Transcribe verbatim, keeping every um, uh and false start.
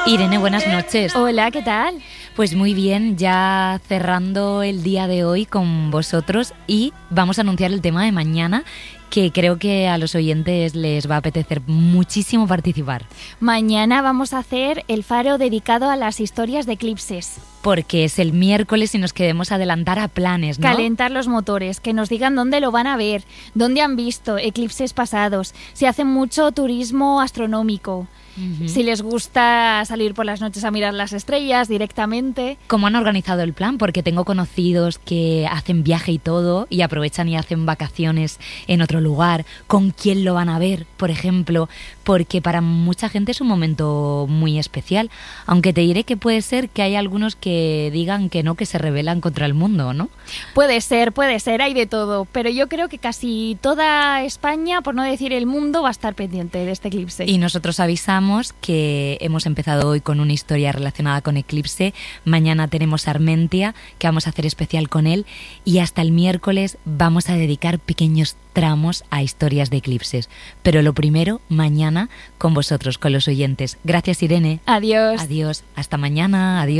Irene, buenas noches. Hola, ¿qué tal? Pues muy bien, ya cerrando el día de hoy con vosotros y vamos a anunciar el tema de mañana, que creo que a los oyentes les va a apetecer muchísimo participar. Mañana vamos a hacer el faro dedicado a las historias de eclipses. Porque es el miércoles y nos queremos adelantar a planes, ¿no? Calentar los motores, que nos digan dónde lo van a ver, dónde han visto eclipses pasados, si hacen mucho turismo astronómico. Uh-huh. Si les gusta salir por las noches a mirar las estrellas directamente. ¿Cómo han organizado el plan? Porque tengo conocidos que hacen viaje y todo y aprovechan y hacen vacaciones en otro lugar. ¿Con quién lo van a ver, por ejemplo? Porque para mucha gente es un momento muy especial. Aunque te diré que puede ser que hay algunos que digan que no, que se rebelan contra el mundo, ¿no? Puede ser, puede ser, hay de todo. Pero yo creo que casi toda España, por no decir el mundo, va a estar pendiente de este eclipse. Y nosotros avisamos que hemos empezado hoy con una historia relacionada con eclipse. Mañana tenemos Armentia, que vamos a hacer especial con él, y hasta el miércoles vamos a dedicar pequeños tramos a historias de eclipses. Pero lo primero, mañana con vosotros, con los oyentes. Gracias, Irene. Adiós. Adiós. Hasta mañana. Adiós.